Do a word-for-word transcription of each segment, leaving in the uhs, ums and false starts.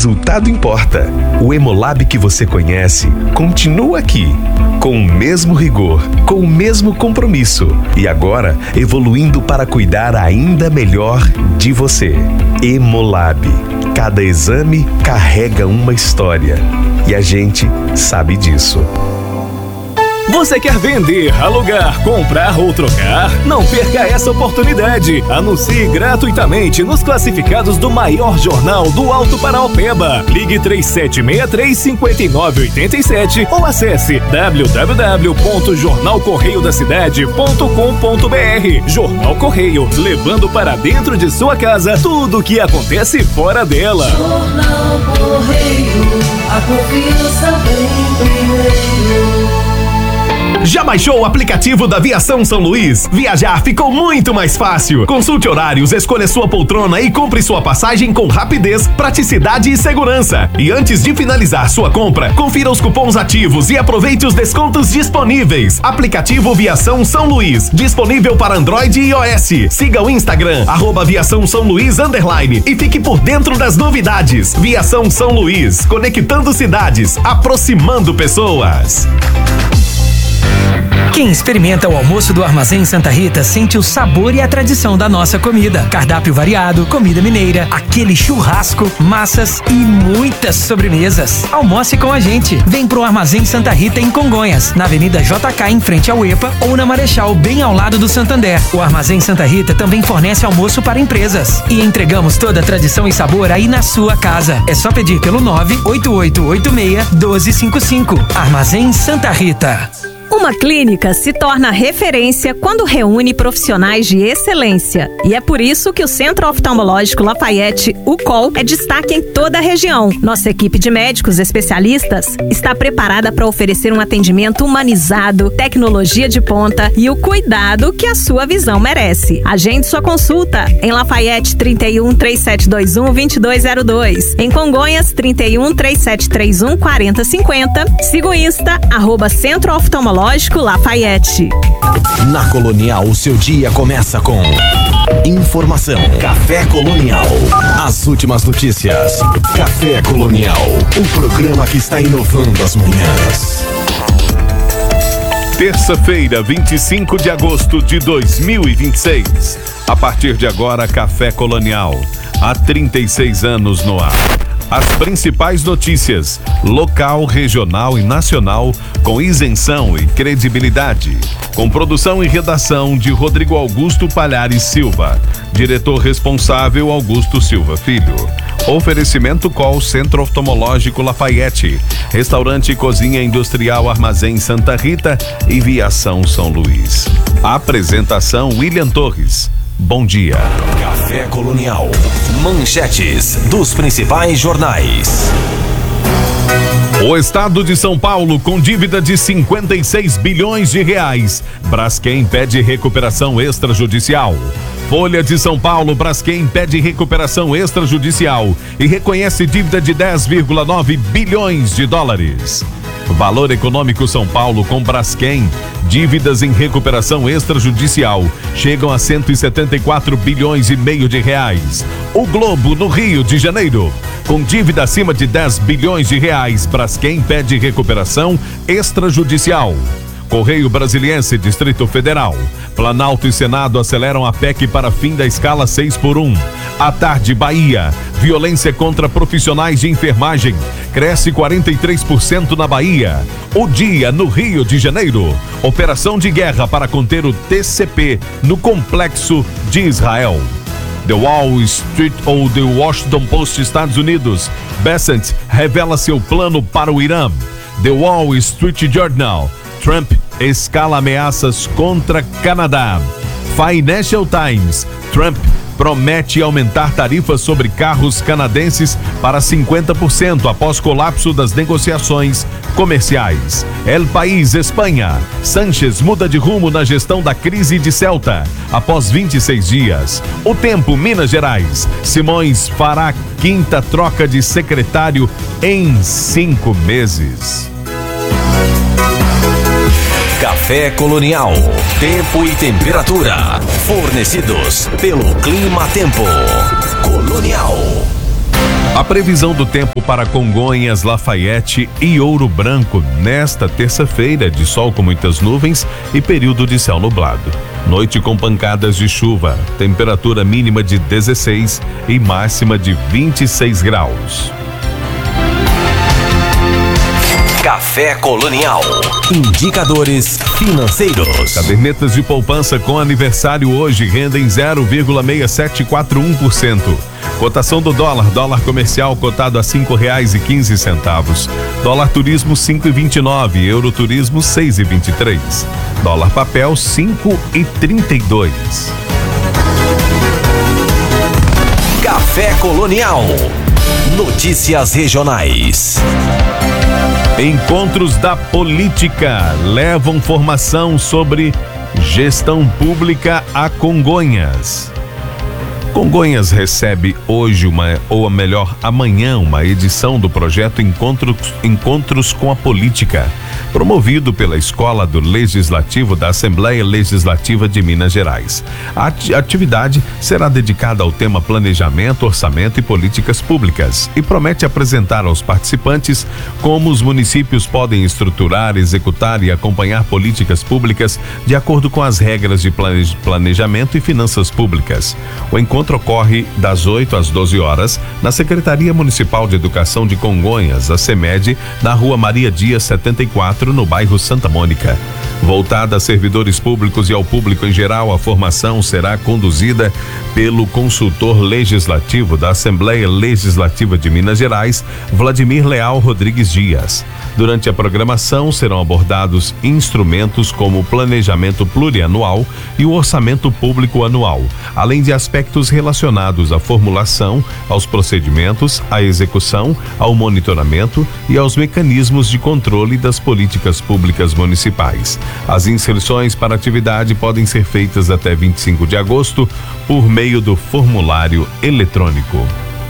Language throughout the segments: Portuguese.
resultado importa. O Hemolab que você conhece continua aqui, com o mesmo rigor, com o mesmo compromisso e agora evoluindo para cuidar ainda melhor de você. Hemolab. Cada exame carrega uma história e a gente sabe disso. Você quer vender, alugar, comprar ou trocar? Não perca essa oportunidade. Anuncie gratuitamente nos classificados do maior jornal do Alto Paraopeba. Ligue três sete seis três, cinco nove oito sete ou acesse w w w ponto jornal correio da cidade ponto com ponto b r. Jornal Correio, levando para dentro de sua casa tudo o que acontece fora dela. Jornal Correio, a confiança vem primeiro. Já baixou o aplicativo da Viação São Luís? Viajar ficou muito mais fácil. Consulte horários, escolha sua poltrona e compre sua passagem com rapidez, praticidade e segurança. E antes de finalizar sua compra, confira os cupons ativos e aproveite os descontos disponíveis. Aplicativo Viação São Luís, disponível para Android e iOS. Siga o Instagram, arroba Viação São Luís underline, e fique por dentro das novidades. Viação São Luís, conectando cidades, aproximando pessoas. Quem experimenta o almoço do Armazém Santa Rita sente o sabor e a tradição da nossa comida. Cardápio variado, comida mineira, aquele churrasco, massas e muitas sobremesas. Almoce com a gente. Vem pro Armazém Santa Rita em Congonhas, na Avenida J K em frente ao EPA ou na Marechal bem ao lado do Santander. O Armazém Santa Rita também fornece almoço para empresas. E entregamos toda a tradição e sabor aí na sua casa. É só pedir pelo nove oito oito oito seis, um dois cinco cinco. Armazém Santa Rita. Uma clínica se torna referência quando reúne profissionais de excelência. E é por isso que o Centro Oftalmológico Lafayette, o C O L, é destaque em toda a região. Nossa equipe de médicos especialistas está preparada para oferecer um atendimento humanizado, tecnologia de ponta e o cuidado que a sua visão merece. Agende sua consulta em Lafayette trinta e um, três sete dois um, dois dois zero dois. Em Congonhas, trinta e um, três sete três um, quatro zero cinco zero. Siga o Insta, arroba Centro Oftalmológico Lafayette. Na Colonial, o seu dia começa com informação. Café Colonial. As últimas notícias. Café Colonial. O programa que está inovando as manhãs. Terça-feira, vinte e cinco de agosto de dois mil e vinte e seis. A partir de agora, Café Colonial. Há trinta e seis anos no ar. As principais notícias, local, regional e nacional, com isenção e credibilidade. Com produção e redação de Rodrigo Augusto Palhares Silva. Diretor responsável, Augusto Silva Filho. Oferecimento Call Centro Oftalmológico Lafayette. Restaurante e Cozinha Industrial Armazém Santa Rita e Viação São Luís. Apresentação William Torres. Bom dia. Café Colonial. Manchetes dos principais jornais. O estado de São Paulo com dívida de cinquenta e seis bilhões de reais. Braskem pede recuperação extrajudicial. Folha de São Paulo, Braskem pede recuperação extrajudicial e reconhece dívida de dez vírgula nove bilhões de dólares. Valor Econômico São Paulo com Braskem, dívidas em recuperação extrajudicial chegam a cento e setenta e quatro bilhões e meio de reais. O Globo no Rio de Janeiro, com dívida acima de dez bilhões de reais, Braskem pede recuperação extrajudicial. Correio Brasiliense, Distrito Federal. Planalto e Senado aceleram a P E C para fim da escala seis por um. À tarde, Bahia. Violência contra profissionais de enfermagem. Cresce quarenta e três por cento na Bahia. O Dia no Rio de Janeiro. Operação de guerra para conter o T C P no complexo de Israel. The Wall Street ou The Washington Post, Estados Unidos. Bessent revela seu plano para o Irã. The Wall Street Journal. Trump escala ameaças contra Canadá. Financial Times. Trump promete aumentar tarifas sobre carros canadenses para cinquenta por cento após colapso das negociações comerciais. El País, Espanha. Sánchez muda de rumo na gestão da crise de Ceuta após vinte e seis dias. O Tempo, Minas Gerais. Simões fará quinta troca de secretário em cinco meses. Café Colonial. Tempo e temperatura. Fornecidos pelo Clima Tempo. Colonial. A previsão do tempo para Congonhas, Lafayette e Ouro Branco nesta terça-feira, de sol com muitas nuvens e período de céu nublado. Noite com pancadas de chuva, temperatura mínima de dezesseis e máxima de vinte e seis graus. Café Colonial. Indicadores financeiros. Cadernetas de poupança com aniversário hoje rendem zero vírgula seis sete quatro um por cento. Cotação do dólar, dólar comercial cotado a cinco reais e quinze centavos. Dólar turismo cinco e vinte e nove, euro turismo seis e vinte e três. Dólar papel cinco e trinta e dois. Café Colonial. Notícias regionais. Encontros da política levam formação sobre gestão pública a Congonhas. Congonhas recebe hoje uma, ou melhor, amanhã, uma edição do projeto Encontros, Encontros com a Política, promovido pela Escola do Legislativo da Assembleia Legislativa de Minas Gerais. A atividade será dedicada ao tema Planejamento, Orçamento e Políticas Públicas e promete apresentar aos participantes como os municípios podem estruturar, executar e acompanhar políticas públicas de acordo com as regras de planejamento e finanças públicas. O encontro ocorre das oito às doze horas na Secretaria Municipal de Educação de Congonhas, a SEMED, na Rua Maria Dias setenta e quatro, no bairro Santa Mônica. Voltada a servidores públicos e ao público em geral, a formação será conduzida pelo consultor legislativo da Assembleia Legislativa de Minas Gerais, Vladimir Leal Rodrigues Dias. Durante a programação serão abordados instrumentos como o planejamento plurianual e o orçamento público anual, além de aspectos relacionados à formulação, aos procedimentos, à execução, ao monitoramento e aos mecanismos de controle das políticas públicas municipais. As inscrições para a atividade podem ser feitas até vinte e cinco de agosto por meio do formulário eletrônico.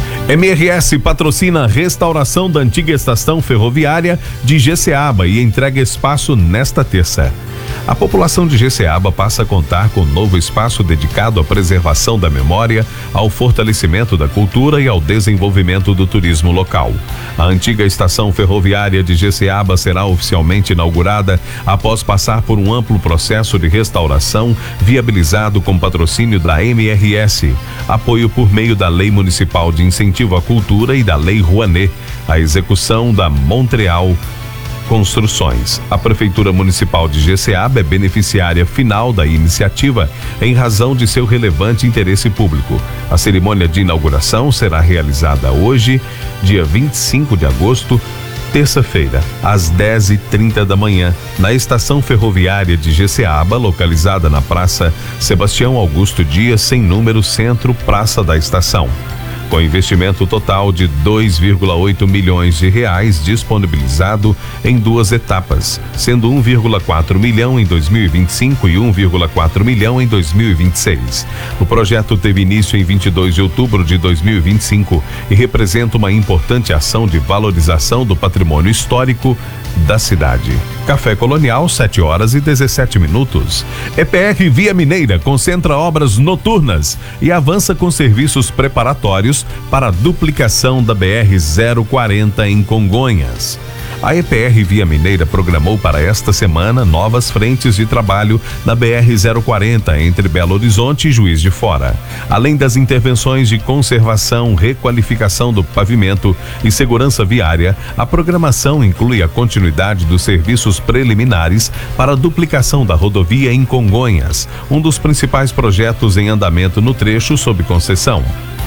M R S patrocina a restauração da antiga estação ferroviária de Jeceaba e entrega espaço nesta terça. A população de Jeceaba passa a contar com um novo espaço dedicado à preservação da memória, ao fortalecimento da cultura e ao desenvolvimento do turismo local. A antiga estação ferroviária de Jeceaba será oficialmente inaugurada após passar por um amplo processo de restauração, viabilizado com patrocínio da M R S, apoio por meio da Lei Municipal de Incentivo à Cultura e da Lei Rouanet, a execução da Montreal Construções. A Prefeitura Municipal de Jeceaba é beneficiária final da iniciativa em razão de seu relevante interesse público. A cerimônia de inauguração será realizada hoje, dia vinte e cinco de agosto, terça-feira, às dez e trinta da manhã, na estação ferroviária de Jeceaba, localizada na Praça Sebastião Augusto Dias, sem número, Centro, Praça da Estação. Com investimento total de dois vírgula oito milhões de reais disponibilizado em duas etapas, sendo um vírgula quatro milhão em dois mil e vinte e cinco e um vírgula quatro milhão em dois mil e vinte e seis. O projeto teve início em vinte e dois de outubro de dois mil e vinte e cinco e representa uma importante ação de valorização do patrimônio histórico da cidade. Café Colonial, sete horas e dezessete minutos. E P R Via Mineira concentra obras noturnas e avança com serviços preparatórios para a duplicação da B R zero quarenta em Congonhas. A E P R Via Mineira programou para esta semana novas frentes de trabalho na B R zero quarenta entre Belo Horizonte e Juiz de Fora. Além das intervenções de conservação, requalificação do pavimento e segurança viária, a programação inclui a continuidade dos serviços preliminares para a duplicação da rodovia em Congonhas, um dos principais projetos em andamento no trecho sob concessão.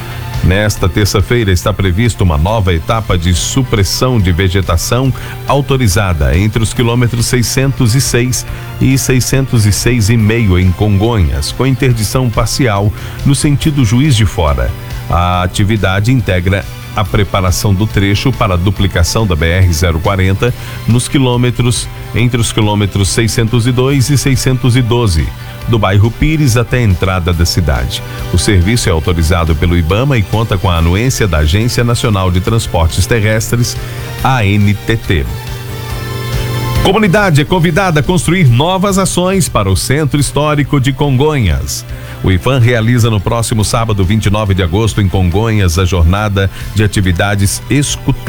Nesta terça-feira está prevista uma nova etapa de supressão de vegetação autorizada entre os quilômetros seiscentos e seis e seiscentos e seis e meio em Congonhas, com interdição parcial no sentido Juiz de Fora. A atividade integra a preparação do trecho para a duplicação da B R zero quarenta nos quilômetros entre os quilômetros seiscentos e dois e seiscentos e doze, do bairro Pires até a entrada da cidade. O serviço é autorizado pelo IBAMA e conta com a anuência da Agência Nacional de Transportes Terrestres, A N T T. Comunidade é convidada a construir novas ações para o Centro Histórico de Congonhas. O IPHAN realiza no próximo sábado, vinte e nove de agosto, em Congonhas, a jornada de atividades escutadas.